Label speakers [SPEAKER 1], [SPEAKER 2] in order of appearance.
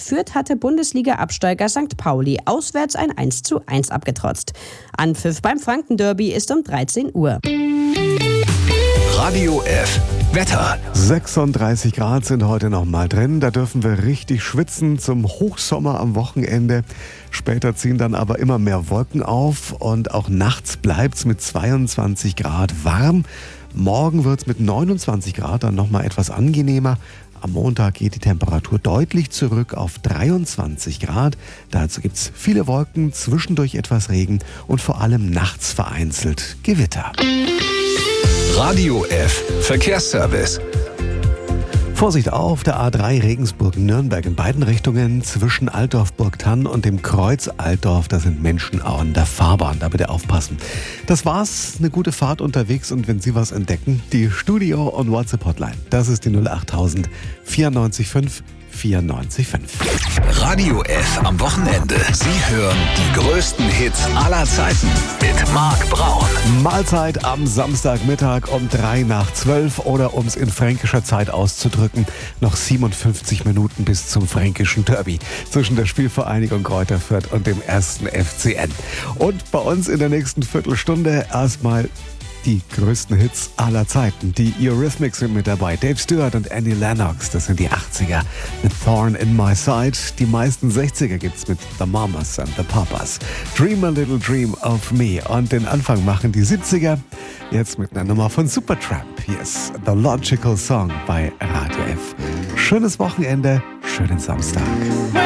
[SPEAKER 1] Fürth hatte Bundesliga-Absteiger St. Pauli auswärts ein 1:1 abgetrotzt. Anpfiff beim Franken-Derby ist um 13 Uhr.
[SPEAKER 2] Radio F. Wetter.
[SPEAKER 3] 36 Grad sind heute noch mal drin. Da dürfen wir richtig schwitzen zum Hochsommer am Wochenende. Später ziehen dann aber immer mehr Wolken auf und auch nachts bleibt es mit 22 Grad warm. Morgen wird es mit 29 Grad dann noch mal etwas angenehmer. Am Montag geht die Temperatur deutlich zurück auf 23 Grad. Dazu gibt es viele Wolken, zwischendurch etwas Regen und vor allem nachts vereinzelt Gewitter.
[SPEAKER 2] Radio F. Verkehrsservice.
[SPEAKER 3] Vorsicht auf der A3 Regensburg-Nürnberg in beiden Richtungen zwischen Altdorf-Burgthann und dem Kreuz Altdorf. Da sind Menschen an der Fahrbahn, da bitte aufpassen. Das war's, eine gute Fahrt unterwegs und wenn Sie was entdecken, die Studio- und WhatsApp-Hotline. Das ist die 08000 94 5 94 5.
[SPEAKER 2] Radio F am Wochenende. Sie hören die größten Hits aller Zeiten mit Marc Braun.
[SPEAKER 3] Mahlzeit am Samstagmittag um 11:03 oder um es in fränkischer Zeit auszudrücken, noch 57 Minuten bis zum fränkischen Derby zwischen der Spielvereinigung Greuther Fürth und dem 1. FCN. Und bei uns in der nächsten Viertelstunde erstmal die größten Hits aller Zeiten. Die Eurythmics sind mit dabei. Dave Stewart und Annie Lennox, das sind die 80er mit Thorn in My Side. Die meisten 60er gibt's mit The Mamas and the Papas. Dream a Little Dream of Me. Und den Anfang machen die 70er. Jetzt mit einer Nummer von Supertramp. Hier ist The Logical Song bei Radio F. Schönes Wochenende, schönen Samstag.